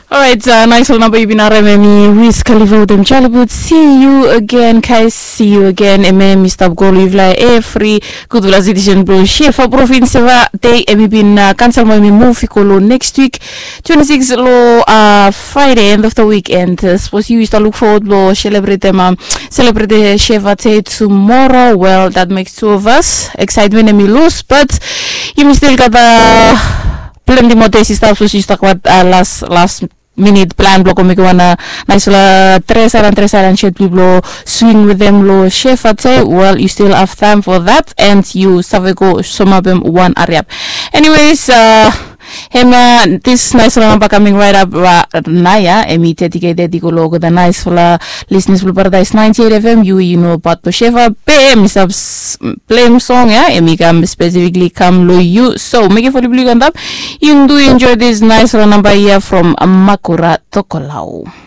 Alright, nice one number ibinarememi Wiz Khalifa with them Chalabut. See you again, guys. See you again. Mr. Abgolo Ivla every good edition bro. Shefa province va day bin cancel my movie kolo next week 26 lo Friday end of the weekend. Suppose you used to look forward to celebrate Shefa day tomorrow. Well, that makes two of us. Excitement and me lose, but you still got plenty more days stuff. So you stuck with last minute plan block na nice la tresaran shit people swing with them lo chefate. Well, you still have time for that, and you savego somabem one area. Anyways, hema this nice la coming right up naya emi dedicated di logo the nice la listeners will paradise 98 FM you know about the chefa pe misabs play song ya emi kam specifically come lo you, so make it for the blue and up you do enjoy this nice la number here from Makura Tokolau.